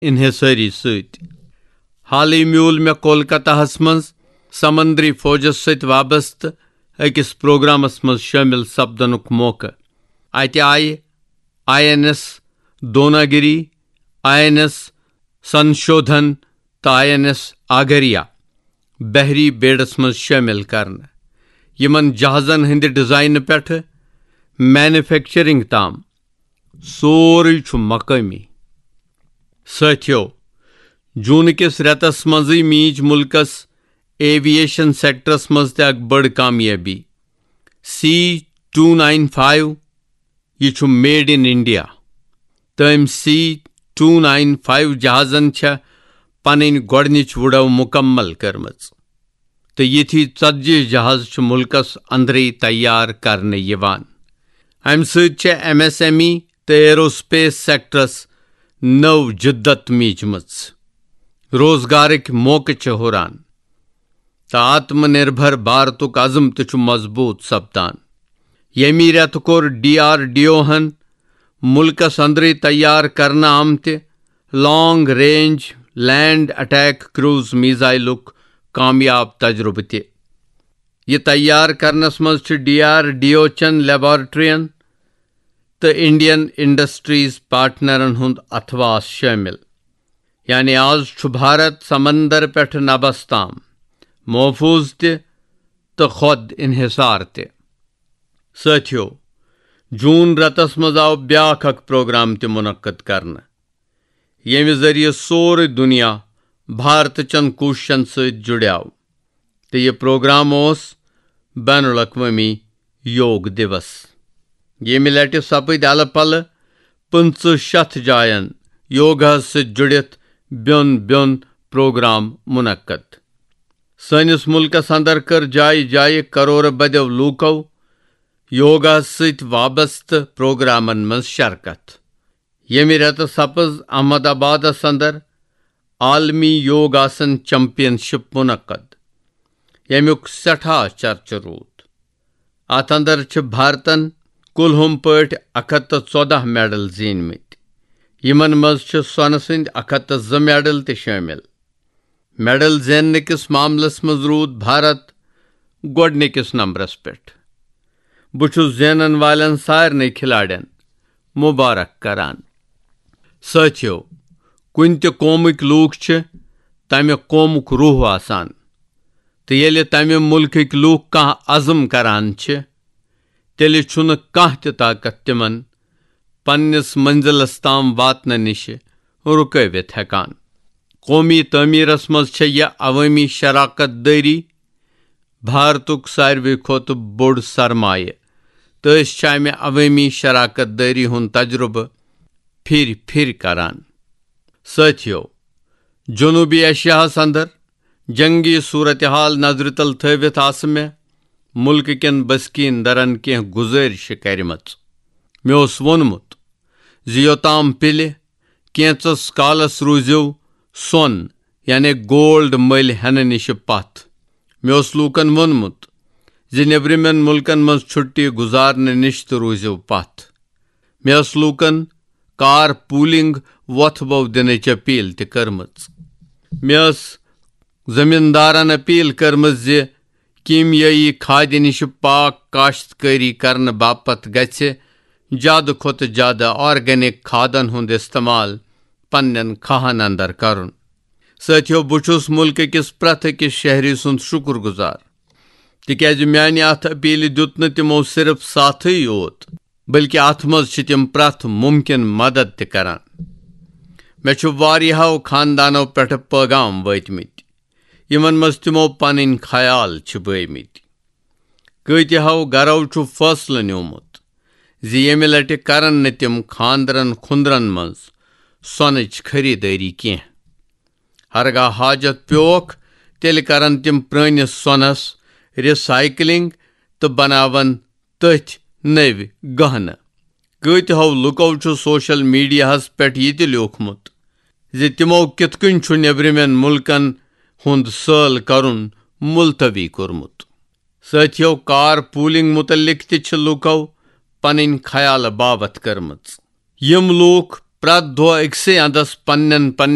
इन्हिसारी सत। हालै म्यूल मे कोलकाताहस मज समंदरी फौजस सत वाबस्त अकिस प्रोग्रामस मज शामिल सपदनुक मौका। अत आय INS दोनागिरी, INS संशोधन तो INS आगरिया बहरी बेड़स मज शामिल करना। यमन जहाजन हंद डिजाइन पेठ मैन्युफैक्चरिंग ताम सोरे मकामी। साथियों, जून किस रेतस मजी मीज मुल्कस एविएशन सेक्टरस मज तक बड़ कामयाबी। C-295 यह मेड इन इंडिया। तम C-295 जहाजन पन गोडनिच वुड़व मुकम्मल करमच तो यथी 40 जहाज मुल्कस अंदरे तैयार करने यवान। अम सत MSME तो एरोस्पेस सेक्टरस नव जिद्दत मीजमच। रोजगारक मौके हुरान तो आत्मनिर्भर भारतुक अज़म तो मजबूत सपदान। यमी रेत कोर DRDO हन मुल्कस अंदरे तैयार करना आमत long range land attack cruise मिसाइलुक कामयाब तजुर्बे ते। यह तैयार करनस मज DRDO चन लेबॉर्ट्रियन तो इंडियन इंडस्ट्रीज पार्टनरन हुंद अथवास शामिल। यानी आज भारत समंदर पेठ नबस ताम महफूज तो खुद इन्हिसार ते। साथियों, जून रतस मज आव ब्याख प्रोग्राम ते मुनक्कद करना यमि जरिए सोरे दुनिया भारत चन कोशिशन सत जुड़ाव तो यह प्रोग्राम बैनुल अक़वामी योग दिवस। यमि लट सपद अल पल 500 जायन योगा सत जुड़ित ब्योन ब्योन प्रोग्राम मुनक्कद। सनिस मुल्कस अंदर कर जाय जाय करोड़ बदेव लूको योगा सत वाबस्त प्रोग्रामन मज शरकत। यमि रेत सपज अहमदाबादस अंदर आलमी योगासन चैंपियनशिप मुनक्कद। यमुक सठा church rude. अत अंदर भारतन कुलहुम पट 114 मेडल जीनमत। यमन मज सोन सिंद 102 मेडल ते शामिल। मेडल जेन किस मामलस मज रूद भारत गोडनिकिस नंबरस पेठ। बुछुस जेनन वालन सारने खिलाड़ियन मुबारक करान। साथियों, कुन ते कौमुक लूक तमे कौमुक रूह आसान तो येले तमे मुल्क लूक कह अज़म करान तेल छुन कह ते ताकत तिमन पन्निस मंजिलस ताम वातन निश रुकवित हेकान। कौमी तमीरस मज यह अवामी शराकत दारी भारतुक सारवे खोत बोड़ सरमाय तो अमे अवामी शराकत दारी हुन तजुर्बे फिर फिर करान। साथियों, जनूबी एशियाहस अंदर जंगी सूरत हाल नजर तल थवित मे मुल्क कन बस्कीन दरन कह गुजारिश करमच। मे वोनमुत योताम पिले कैंचस कालस रूजो सोन यानी गोल्ड मल हेन निश पथ। मे लूकन वोनमुत नेब्रिमेन मुल्कन मज छुट्टी गुजारने निश तो रूजो पथ। मे लूकन कार पूलिंग वथ बव दिन अपील तमच। मे जमींदारन अपील करमज कीमियाई खाद निश पाक काश्तकारी करने बापत गछ ज्यादा खोत ज्यादा ऑर्गेनिक खादन हुंद इस्तेमाल पन्न खाहन अंदर करन। साथियों, बुछुस मुल्क किस प्रथ अकिस शहरी सुंद शुक्रगुजार तिक्याज म्यानि अथ अपील दुत न तिमो सिर्फ साथी योत बल्कि अथ मज तिम प्रथ मुमकिन मदद त करान। मे वारियाहो खानदानों पेठ पैगाम वतमित यमन मज तिमो पन ख्याल बयमित। कतिहो गरो फैसला न्योमुत यमि लट करन न तिम खानदरन खुंदरन मज सोनच खरीदारी कह। हरगा हाजत प्योख तेल करन तिम प्रनिस सोनस रिसाइकलिंग तो बनावन तथ नव गहन। कतिहो लुको सोशल मीडियाहस पेठ यह लिखमुत तिमो कित कन नेब्रिमेन मुल्कन हुंद साल करुन मुलतवी कोरमुत। साथियों, कार पूलिंग मुतलिक ति लुको पन ख्याल बाबत करमच। यम लूक प्रत दो अक्से अंदस पन्न